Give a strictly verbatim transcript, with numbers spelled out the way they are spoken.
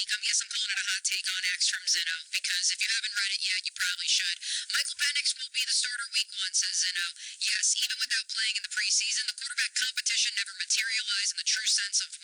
take. Um, yes, I'm calling it a hot take on X from Zinno because if you haven't read it yet, you probably should. Michael Penix will be the starter week one, says Zinno. Yes, even without playing in the preseason, the quarterback competition never materialized in the true sense of